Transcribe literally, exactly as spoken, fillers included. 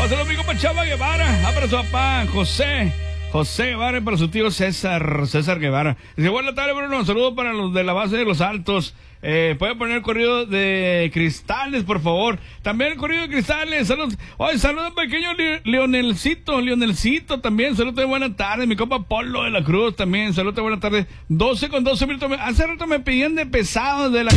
saludos a mi compa Chava Guevara. Ah, para su papá, José. José Guevara, para su tío César, César Guevara. Dice, buenas tardes, Bruno. Un saludo para los de la base de Los Altos. Eh, puede poner el corrido de Cristales, por favor. También el corrido de Cristales. Saludos. Oye, saludos pequeño Le Leonelcito, Leonelcito también. Saludos de buena tarde. Mi compa Polo de la Cruz también. Saludos de buena tarde. doce con doce minutos. Hace rato me pedían de pesado de la